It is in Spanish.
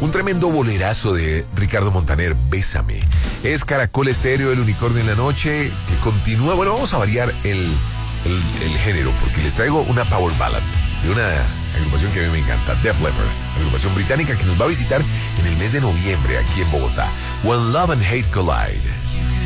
Un tremendo bolerazo de Ricardo Montaner, Bésame. Es Caracol Estéreo, el unicornio en la noche, que continúa. Bueno, vamos a variar el género, porque les traigo una power ballad de una agrupación que a mí me encanta, Def Leppard, agrupación británica que nos va a visitar en el mes de noviembre aquí en Bogotá. When Love and Hate Collide.